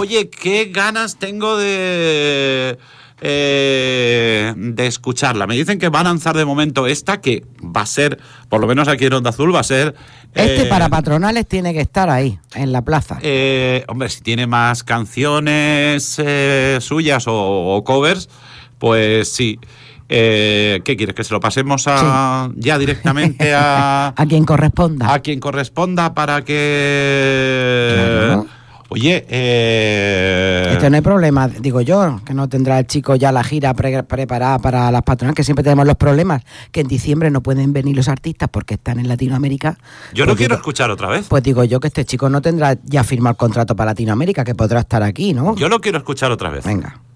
Oye, qué ganas tengo de escucharla. Me dicen que va a lanzar de momento esta, que va a ser, por lo menos aquí en Onda Azul, va a ser... para patronales tiene que estar ahí, en la plaza. Hombre, si tiene más canciones suyas o covers, pues sí. ¿Qué quieres? ¿Que se lo pasemos ya directamente a quien corresponda? A quien corresponda para que... Claro. Oye, Esto no hay problema, digo yo, que no tendrá el chico ya la gira preparada para las patronales, que siempre tenemos los problemas, que en diciembre no pueden venir los artistas porque están en Latinoamérica. Yo no quiero escuchar otra vez. Pues digo yo que este chico no tendrá ya firmado el contrato para Latinoamérica, que podrá estar aquí, ¿no? Yo lo quiero escuchar otra vez. Venga.